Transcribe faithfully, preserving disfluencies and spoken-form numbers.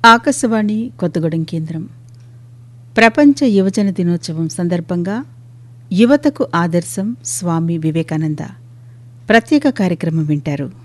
ఆకాశవాణి కొత్తగూడెం కేంద్రం ప్రపంచ యువజన దినోత్సవం సందర్భంగా యువతకు ఆదర్శం స్వామి వివేకానంద ప్రత్యేక కార్యక్రమం వింటారు.